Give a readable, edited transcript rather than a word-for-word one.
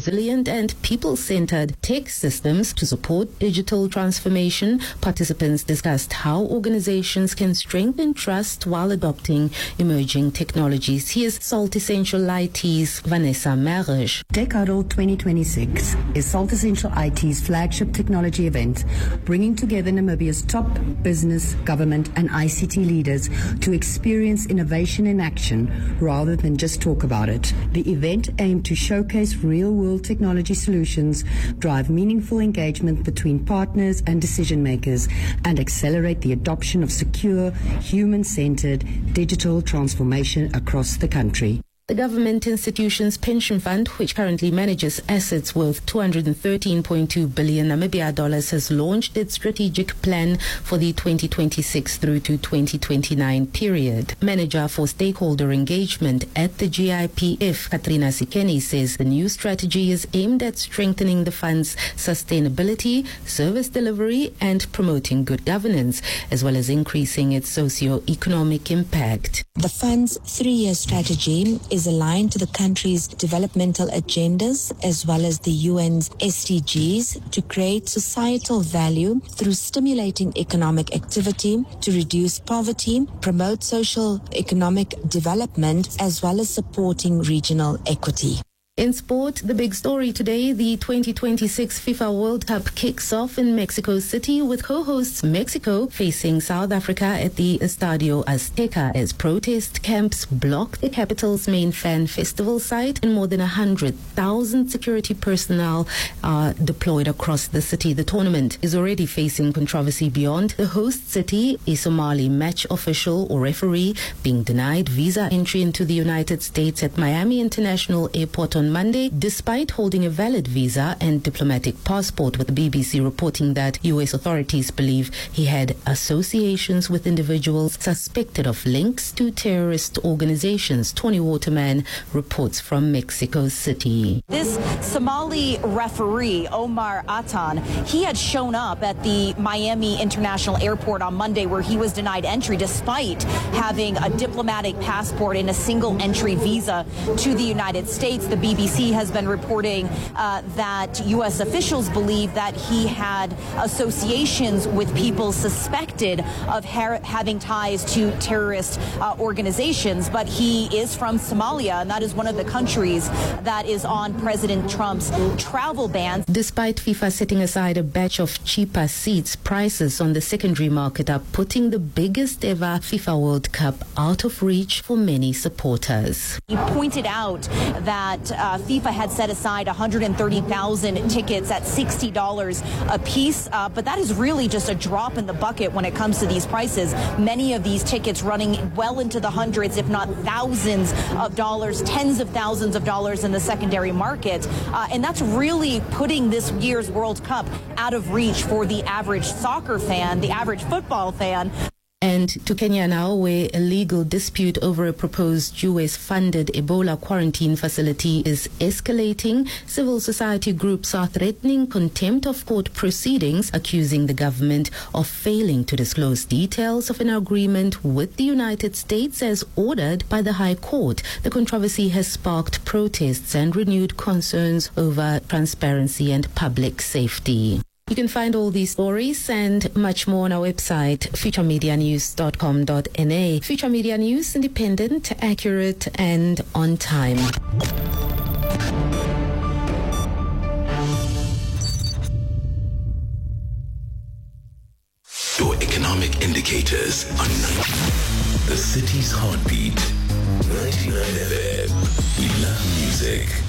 resilient and people-centered tech systems to support digital transformation. Participants discussed how organizations can strengthen trust while adopting emerging technologies. Here's Salt Essential IT's Vanessa Marish. Tech Huddle 2026 is Salt Essential IT's flagship technology event, bringing together Namibia's top business, government and ICT leaders to experience innovation in action rather than just talk about it. The event aimed to showcase real-world technology solutions, drive meaningful engagement between partners and decision makers, and accelerate the adoption of secure, human-centered digital transformation across the country. The Government Institutions Pension Fund, which currently manages assets worth 213.2 billion Namibia dollars, has launched its strategic plan for the 2026 through to 2029 period. Manager for Stakeholder Engagement at the GIPF, Katrina Sikeni, says the new strategy is aimed at strengthening the fund's sustainability, service delivery, and promoting good governance, as well as increasing its socio-economic impact. The fund's 3-year strategy is aligned to the country's developmental agendas as well as the UN's SDGs to create societal value through stimulating economic activity, to reduce poverty, promote social economic development, as well as supporting regional equity. In sport, the big story today, the 2026 FIFA World Cup kicks off in Mexico City with co-hosts Mexico facing South Africa at the Estadio Azteca as protest camps block the capital's main fan festival site and more than 100,000 security personnel are deployed across the city. The tournament is already facing controversy beyond the host city, a Somali match official or referee being denied visa entry into the United States at Miami International Airport on Monday, despite holding a valid visa and diplomatic passport, with the BBC reporting that U.S. authorities believe he had associations with individuals suspected of links to terrorist organizations. Tony Waterman reports from Mexico City. This Somali referee, Omar Atan, he had shown up at the Miami International Airport on Monday where he was denied entry despite having a diplomatic passport and a single entry visa to the United States. The BBC has been reporting that U.S. officials believe that he had associations with people suspected of having ties to terrorist organizations, but he is from Somalia, and that is one of the countries that is on President Trump's travel ban. Despite FIFA setting aside a batch of cheaper seats, prices on the secondary market are putting the biggest ever FIFA World Cup out of reach for many supporters. He pointed out that FIFA had set aside 130,000 tickets at $60 a piece, but that is really just a drop in the bucket when it comes to these prices. Many of these tickets running well into the hundreds, if not thousands of dollars, tens of thousands of dollars in the secondary market. And that's really putting this year's World Cup out of reach for the average soccer fan, the average football fan. And to Kenya now, where a legal dispute over a proposed US-funded Ebola quarantine facility is escalating. Civil society groups are threatening contempt of court proceedings, accusing the government of failing to disclose details of an agreement with the United States as ordered by the High Court. The controversy has sparked protests and renewed concerns over transparency and public safety. You can find all these stories and much more on our website, futuremedianews.com.na. Future Media News, independent, accurate, and on time. Your economic indicators on 90. The city's heartbeat. 99 FM. We love music.